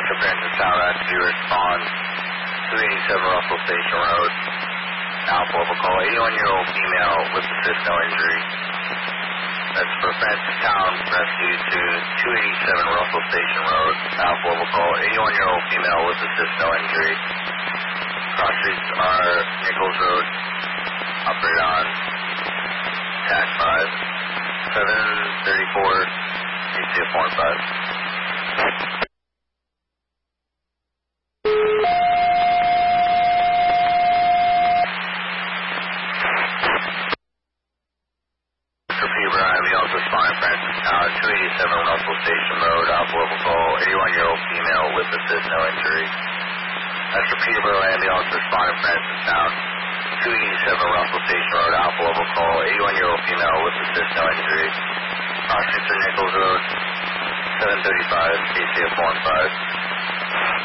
Dr. Francis Town Rescue respond 287 Russell Station Road. Alpha Level call 81-year-old female with assist no injury. That's for Francis Town Rescue to 287 Russell Station Road. Alpha Level call 81-year-old female with assist no injury. Cross streets are Nichols Road, operated on TAC 5, 734, ACF 15. Francis Town, 287 Russell Station Road, Alpha Level call, 81-year-old female with assist no injury. After Peterborough ambulance responded Francis Town, 287 Russell Station Road, Alpha Level call, 81-year-old female with assist no injury. Cross streets are Nichols Road, 735, ACF 15.